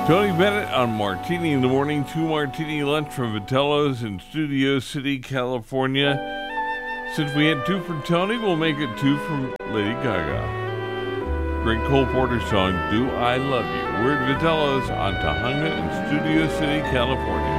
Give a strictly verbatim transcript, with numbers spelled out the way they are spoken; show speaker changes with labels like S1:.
S1: Tony Bennett on Martini in the Morning. Two martini lunch from Vitello's in Studio City, California. Since we had two from Tony, we'll make it two from Lady Gaga. Great Cole Porter song, Do I Love You? We're at Vitello's on Tahunga in Studio City, California.